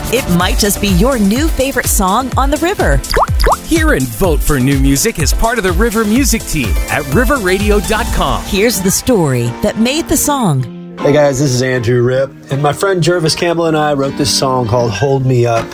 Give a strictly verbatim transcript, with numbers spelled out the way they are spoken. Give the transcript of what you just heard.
It might just be your new favorite song on the river. Hear and vote for new music as part of the River Music Team at river radio dot com. Here's the story that made the song. Hey guys, this is Andrew Ripp, and my friend Jervis Campbell and I wrote this song called Hold Me Up.